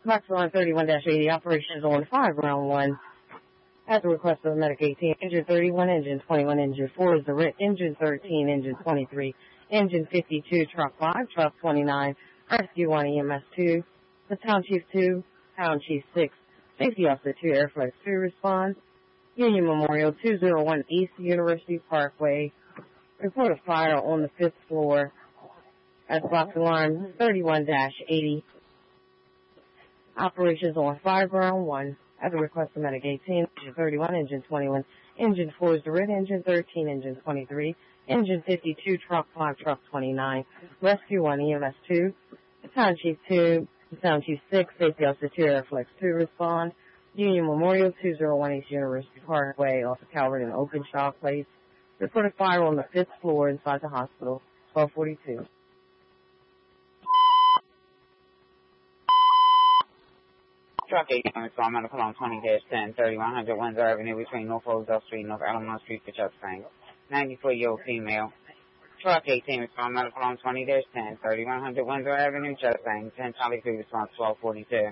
Box line 31-80, operations on 5, round 1. At the request of the Medic 18, engine 31, engine 21, engine 4 is the RIT, engine 13, engine 23, engine 52, truck 5, truck 29, rescue 1, EMS 2, the Town Chief 2, Town Chief 6, Safety Officer 2, Airflex 2 responds, Union Memorial 201 East University Parkway, report of fire on the 5th floor at box alarm 31-80. Operations on 5, round 1. At the request of Medic 18, engine 31, engine 21, engine 4 is the RIT, engine 13, engine 23, engine 52, truck 5, truck 29, rescue 1, EMS 2, the Town Chief 2, the Town Chief 6, Safety Officer 2, Airflex 2 respond, Union Memorial 201 East University Parkway off of Calvert and Openshaw Place. Report of fire on the 5th floor inside the hospital, 1242. Truck 18 is on Medical on 20-10, 3100 Windsor Avenue between North Roselle Street and North Alamo Street for Chestang. 94-year-old female. Truck 18 is on Medical on 20-10, 3100 Windsor Avenue, Chestang. 10 Charlie 3 response 1242.